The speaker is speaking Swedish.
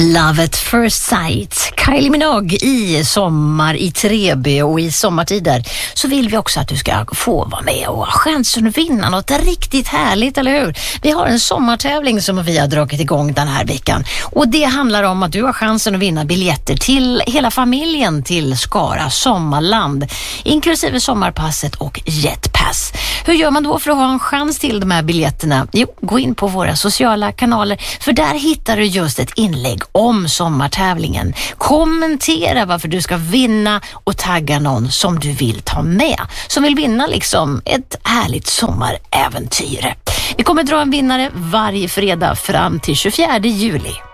Love at first sight. Kylie Minogue i Sommar i Treby, och i sommartider så vill vi också att du ska få vara med och ha chansen att vinna något riktigt härligt, eller hur? Vi har en sommartävling som vi har dragit igång den här veckan, och det handlar om att du har chansen att vinna biljetter till hela familjen till Skara Sommarland, inklusive sommarpasset och jetpass. Hur gör man då för att ha en chans till de här biljetterna? Jo, gå in på våra sociala kanaler, för där hittar du just ett inlägg om sommartävlingen. Kommentera varför du ska vinna och tagga någon som du vill ta med, som vill vinna liksom ett härligt sommaräventyr. Vi kommer dra en vinnare varje fredag fram till 24 juli.